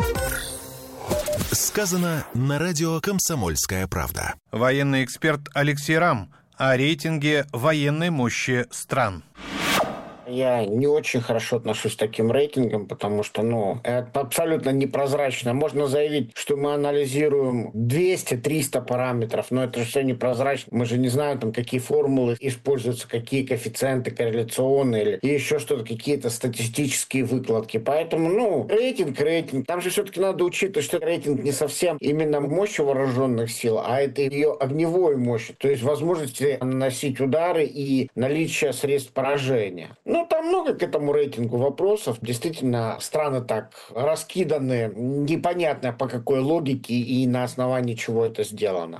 Сказано на радио «Комсомольская правда». Военный эксперт Алексей Рам о рейтинге военной мощи стран. Я не очень хорошо отношусь к таким рейтингам, потому что, это абсолютно непрозрачно. Можно заявить, что мы анализируем 200-300 параметров, но это же все непрозрачно. Мы же не знаем, какие формулы используются, какие коэффициенты корреляционные или еще что-то, какие-то статистические выкладки. Поэтому, рейтинг. Там же все-таки надо учитывать, что рейтинг не совсем именно мощи вооруженных сил, а это ее огневой мощь, то есть возможности наносить удары и наличие средств поражения. Там много к этому рейтингу вопросов. Действительно, страны так раскиданы, непонятно по какой логике и на основании чего это сделано.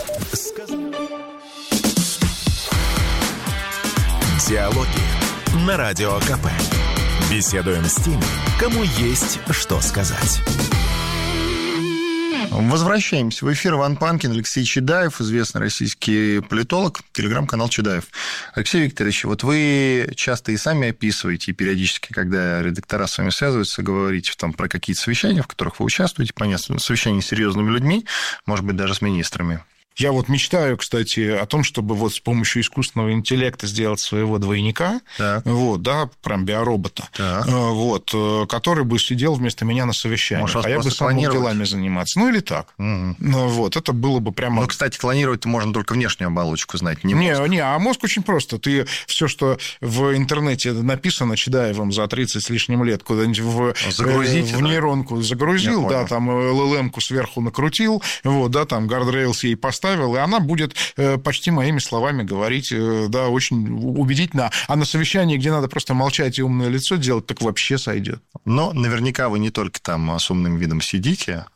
Диалоги на Радио КП. Беседуем с теми, кому есть что сказать. Возвращаемся в эфир. Иван Панкин, Алексей Чедаев, известный российский политолог, телеграм-канал Чедаев. Алексей Викторович, вы часто и сами описываете, и периодически, когда редактора с вами связываются, говорите про какие-то совещания, в которых вы участвуете, понятно, совещания с серьезными людьми, может быть, даже с министрами. Я мечтаю, кстати, о том, чтобы с помощью искусственного интеллекта сделать своего двойника, прям биоробота, который бы сидел вместо меня на совещании, а я бы сам делами заниматься. Или так. Это было бы прямо... кстати, клонировать-то можно только внешнюю оболочку знать, не мозг. А мозг очень просто. Ты все, что в интернете написано Чедаевым за 30 с лишним лет, куда-нибудь в нейронку загрузил, там LLM-ку сверху накрутил, там гардрейлс ей поставил, поставил, и она будет почти моими словами говорить, да, очень убедительно. А на совещании, где надо просто молчать и умное лицо делать, так вообще сойдет. Но наверняка вы не только там с умным видом сидите.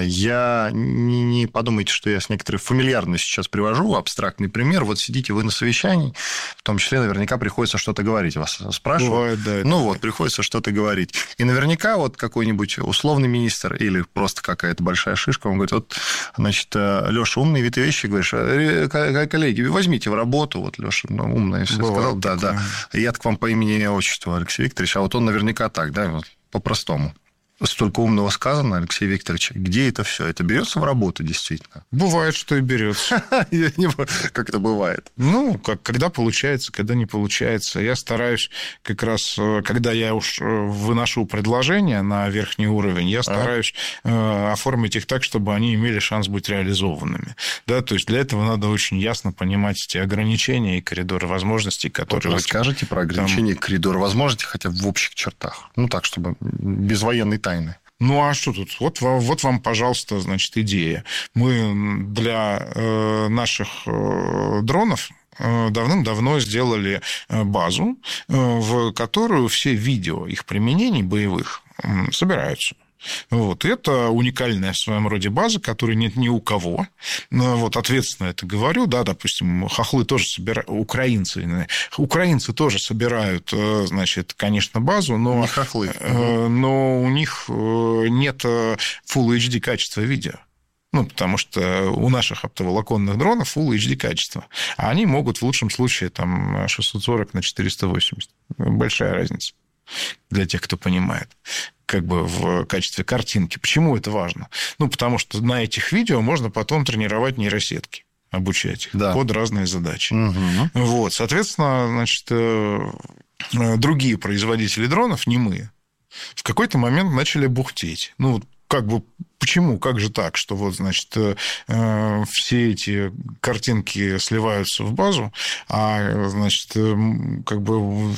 Я не подумайте, что я с некоторой фамильярностью сейчас привожу абстрактный пример. Вот сидите вы на совещании, в том числе наверняка приходится что-то говорить. Вас спрашивают. Бывает, да, ну вот, приходится что-то говорить. И наверняка вот какой-нибудь условный министр или просто какая-то большая шишка, он говорит, вот, значит, Леша, умные вид вещи, говоришь, коллеги, возьмите в работу, вот Леша умный все сказал, да. Я к вам по имени и отчеству, Алексей Викторович, а вот он наверняка так, да, вот, по-простому. Столько умного сказано, Алексей Викторович. Где это все? Это берется в работу, действительно? Бывает, что и берется. Как это бывает? Ну, когда получается, когда не получается. Я стараюсь как раз, когда я уж выношу предложения на верхний уровень, я стараюсь оформить их так, чтобы они имели шанс быть реализованными. Да, то есть для этого надо очень ясно понимать эти ограничения и коридоры возможностей, которые... Вот расскажите про ограничения и коридоры возможностей, хотя бы в общих чертах. Ну, так, чтобы без военной тайны. Ну, а что тут? Вот вам, пожалуйста, значит, идея. Мы для наших дронов давным-давно сделали базу, в которую все видео их применений боевых собираются. Вот. Это уникальная в своем роде база, которой нет ни у кого. Вот, ответственно это говорю. Да, допустим, хохлы тоже собирают, украинцы тоже собирают, значит, конечно, базу, но, не хохлы. Но у них нет Full HD качества видео. Ну, потому что у наших оптоволоконных дронов Full HD качество. А они могут в лучшем случае там 640 на 480. Большая разница для тех, кто понимает. Как бы в качестве картинки. Почему это важно? Ну, потому что на этих видео можно потом тренировать нейросетки, обучать их под разные задачи. Угу. Вот, соответственно, значит, другие производители дронов, не мы, в какой-то момент начали бухтеть. Ну, как бы, почему, как же так, что вот, значит, все эти картинки сливаются в базу, а, значит, как бы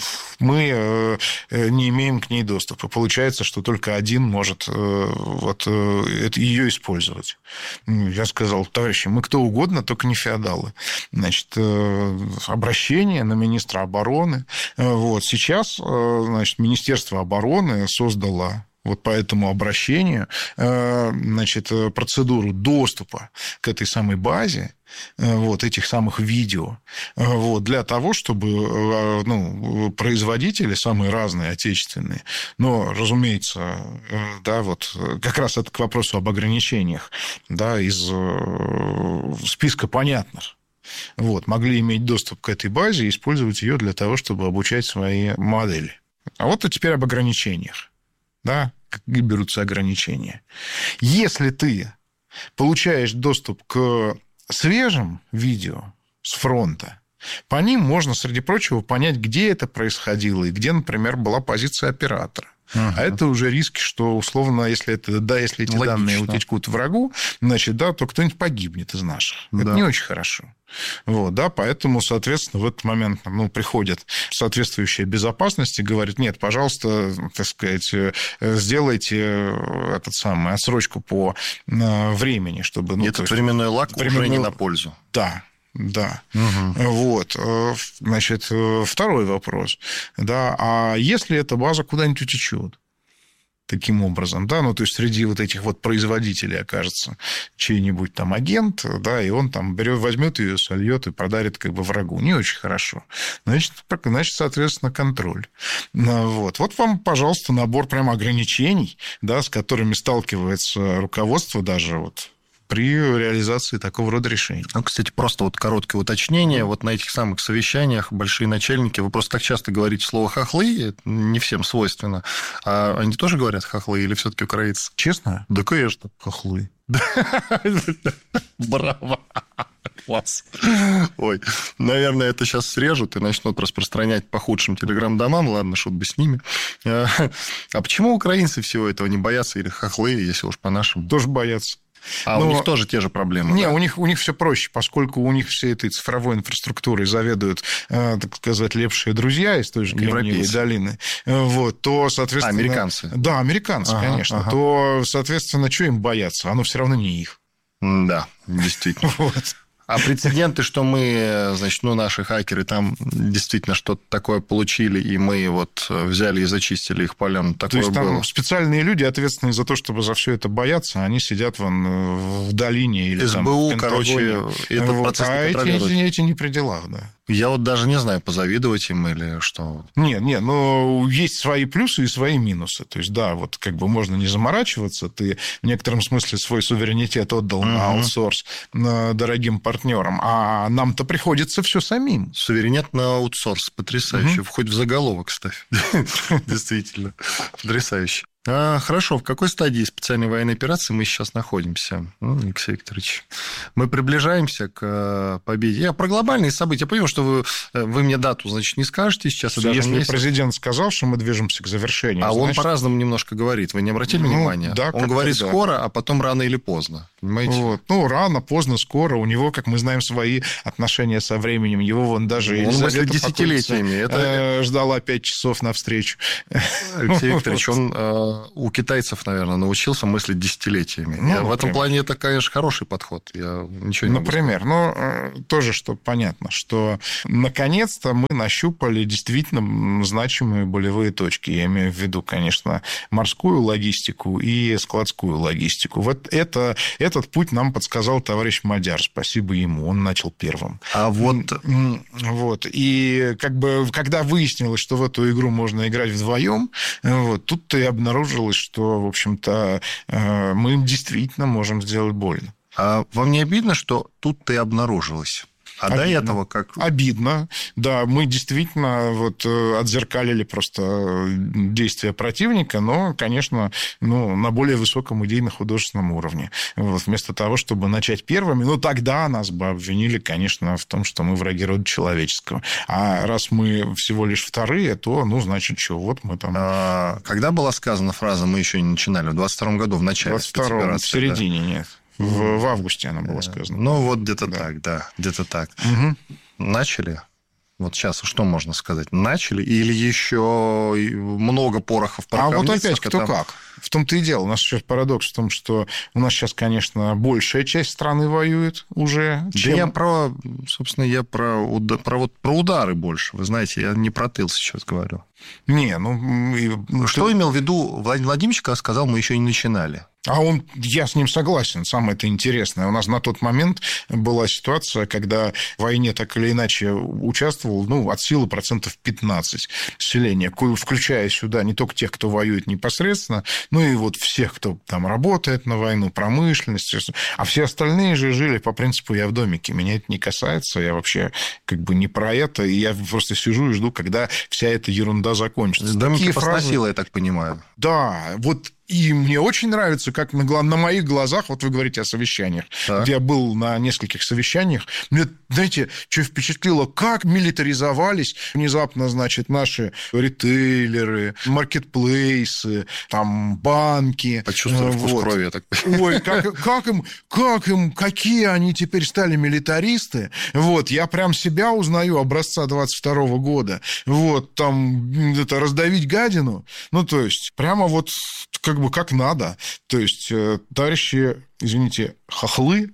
мы не имеем к ней доступа. Получается, что только один может вот ее использовать. Я сказал, товарищи, мы кто угодно, только не феодалы. Значит, обращение на министра обороны. Вот сейчас, значит, Министерство обороны создало вот по этому обращению, значит, процедуру доступа к этой самой базе, вот, этих самых видео, вот, для того, чтобы, ну, производители, самые разные, отечественные, но, разумеется, да, вот, как раз это к вопросу об ограничениях, да, из списка понятных, вот, могли иметь доступ к этой базе и использовать ее для того, чтобы обучать свои модели. А вот и теперь об ограничениях. Да, как берутся ограничения. Если ты получаешь доступ к свежим видео с фронта, по ним можно, среди прочего, понять, где это происходило и где, например, была позиция оператора. А это уже риски, что, условно, если эти данные утекут врагу, значит, да, то кто-нибудь погибнет из наших. Да. Это не очень хорошо. Вот, да, поэтому, соответственно, в этот момент приходит соответствующая безопасность и говорит, нет, пожалуйста, так сказать, сделайте отсрочку по времени, чтобы... Этот временной лак уже не на пользу. Да. Да. Угу. Вот. Значит, второй вопрос. Да, а если эта база куда-нибудь утечет? Таким образом, да, ну, то есть среди вот этих вот производителей окажется чей-нибудь там агент, да, и он там возьмет ее, сольет и подарит как бы врагу. Не очень хорошо. Значит, соответственно, контроль. Вот вам, пожалуйста, набор прямо ограничений, да, с которыми сталкивается руководство даже вот при реализации такого рода решений. Ну, кстати, просто вот короткое уточнение. Вот на этих самых совещаниях большие начальники, вы просто так часто говорите слово «хохлы», это не всем свойственно. А они тоже говорят «хохлы» или все-таки украинцы? Честно? Да, конечно. Хохлы. Браво. Класс. Ой, наверное, это сейчас срежут и начнут распространять по худшим телеграм-домам. Ладно, шут бы с ними. А почему украинцы всего этого не боятся или хохлы, если уж по-нашему? Тоже боятся. У них тоже те же проблемы. Не, да? у них все проще, поскольку у них всей этой цифровой инфраструктурой заведуют, так сказать, лепшие друзья из той же Кремниевой долины. Вот, то, соответственно... Американцы. Да, американцы, конечно. То, соответственно, что им бояться? Оно все равно не их. Да, действительно. А прецеденты, что мы, значит, наши хакеры там действительно что-то такое получили, и мы вот взяли и зачистили их полем, такое было. То есть там специальные люди, ответственные за то, чтобы за все это бояться, они сидят в долине или СБУ, там в Пентагоне. короче, этот процесс не контролирует. Эти не при делах, да. Я вот даже не знаю, позавидовать им или что. Нет, но есть свои плюсы и свои минусы. То есть, да, вот как бы можно не заморачиваться, ты в некотором смысле свой суверенитет отдал на аутсорс дорогим партнерам, а нам-то приходится все самим. Суверенитет на аутсорс, потрясающе. Хоть в заголовок ставь. Действительно, потрясающе. Хорошо, в какой стадии специальной военной операции мы сейчас находимся, Алексей Викторович? Мы приближаемся к победе. Я про глобальные события. Я понимаю, что вы мне дату, значит, не скажете сейчас. Если месяц. Президент сказал, что мы движемся к завершению. А он по-разному немножко говорит. Вы не обратили внимания? Да, он говорит скоро, а потом рано или поздно. Понимаете? Вот. Рано, поздно, скоро. У него, как мы знаем, свои отношения со временем. Его вон даже Елизавета десятилетиями. Ждала 5 часов навстречу. Алексей Викторович, он у китайцев, наверное, научился мыслить десятилетиями. В этом плане это, конечно, хороший подход. Я ничего не могу сказать. Например, тоже, что понятно, что наконец-то мы нащупали действительно значимые болевые точки. Я имею в виду, конечно, морскую логистику и складскую логистику. Вот этот путь нам подсказал товарищ Мадяр. Спасибо ему. Он начал первым. И как бы, когда выяснилось, что в эту игру можно играть вдвоем, тут-то и обнаружилось, что, в общем-то, мы им действительно можем сделать больно. А вам не обидно, что тут-то и обнаружилось? А до этого как? Обидно. Да, мы действительно отзеркалили просто действия противника, но, конечно, на более высоком идейно-художественном уровне. Вместо того, чтобы начать первыми, тогда нас бы обвинили, конечно, в том, что мы враги рода человеческого. А раз мы всего лишь вторые, то, значит, что, вот мы там... Когда была сказана фраза «мы еще не начинали»? В 22-м году, в начале спецоперации? В середине, нет. В августе она была сказана. Где-то так, да, где-то так. Начали? Вот сейчас что можно сказать? Начали? Или еще много порохов пороховницах? А вот опять кто как? В том-то и дело. У нас сейчас парадокс в том, что у нас сейчас, конечно, большая часть страны воюет уже. Я про удары больше. Вы знаете, я не про тыл сейчас говорю. Что имел в виду Владимир Владимирович, когда сказал, мы еще не начинали? Я с ним согласен. Самое это интересное. У нас на тот момент была ситуация, когда в войне так или иначе участвовал, от силы 15% населения, включая сюда не только тех, кто воюет непосредственно, и всех, кто там работает на войну, промышленность, а все остальные же жили по принципу «я в домике». Меня это не касается, я вообще как бы не про это, и я просто сижу и жду, когда вся эта ерунда закончится. Домики посносило, я так понимаю. Да, и мне очень нравится, как на моих глазах, вы говорите о совещаниях, я был на нескольких совещаниях, мне, знаете, что впечатлило, как милитаризовались внезапно, наши ритейлеры, маркетплейсы, там, банки. Почувствовали вкус крови, я так понимаю. Ой, какие они теперь стали милитаристы. Я прям себя узнаю образца 22 года. Раздавить гадину. То есть, прямо как надо. То есть, товарищи, извините, хохлы,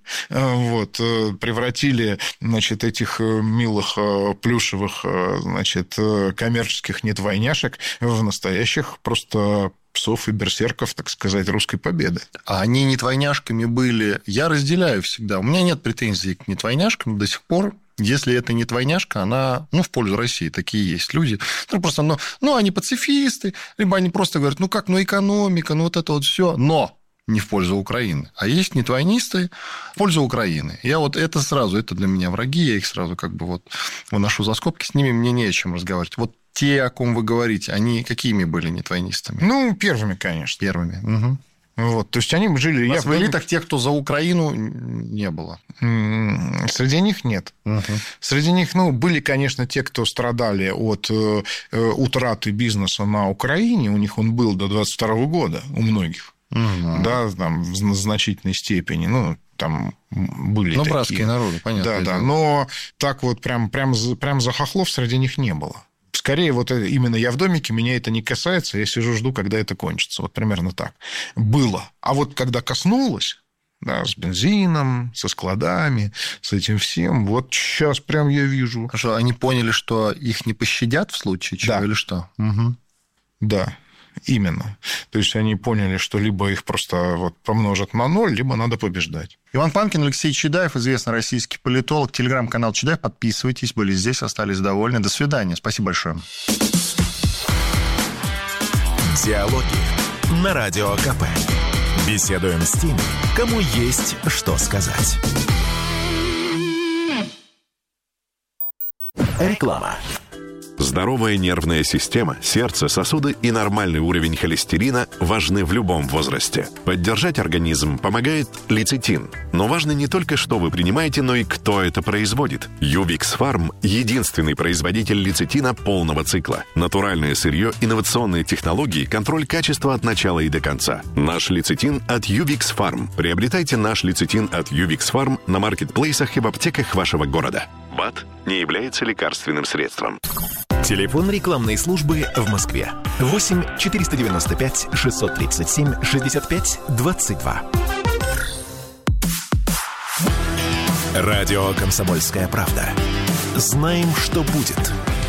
превратили, этих милых плюшевых, коммерческих нетвойняшек в настоящих просто псов и берсерков, так сказать, русской победы. А они нетвойняшками были. Я разделяю всегда. У меня нет претензий к нетвойняшкам до сих пор. Если это не двойняшка, она, в пользу России. Такие есть люди. Просто, они пацифисты, либо они просто говорят, экономика, это все. Но не в пользу Украины. А есть нетвойнисты в пользу Украины. Это для меня враги, я их сразу выношу за скобки, с ними мне не о чем разговаривать. Те, о ком вы говорите, они какими были нетвойнистами? Первыми, конечно. Первыми. Угу. То есть, они жили... В элитах тех, кто за Украину, не было? Среди них нет. Угу. Среди них, были, конечно, те, кто страдали от утраты бизнеса на Украине. У них он был до 22 года, у многих. Угу. Да, там, в значительной степени. Там были такие. Братские народы, понятно. Да. Но так прям за хохлов среди них не было. Скорее, именно я в домике, меня это не касается, я сижу, жду, когда это кончится. Примерно так. Было. А когда коснулось, Да, с бензином, со складами, с этим всем. Вот сейчас прям я вижу. Хорошо, они поняли, что их не пощадят в случае чего, или что? Угу. Да, именно. То есть они поняли, что либо их просто вот помножат на 0, либо надо побеждать. Иван Панкин, Алексей Чедаев, известный российский политолог. Телеграм-канал Чедаев. Подписывайтесь, были здесь, остались довольны. До свидания. Спасибо большое. Диалоги на Радио КП. Беседуем с теми, кому есть что сказать. Реклама. Здоровая нервная система, сердце, сосуды и нормальный уровень холестерина важны в любом возрасте. Поддержать организм помогает лецитин. Но важно не только, что вы принимаете, но и кто это производит. Ювикс Фарм – единственный производитель лецитина полного цикла. Натуральное сырье, инновационные технологии, контроль качества от начала и до конца. Наш лецитин от Ювикс Фарм. Приобретайте наш лецитин от Ювикс Фарм на маркетплейсах и в аптеках вашего города. БАД не является лекарственным средством. Телефон рекламной службы в Москве. 8 495 637 65 22. Радио «Комсомольская правда». Знаем, что будет.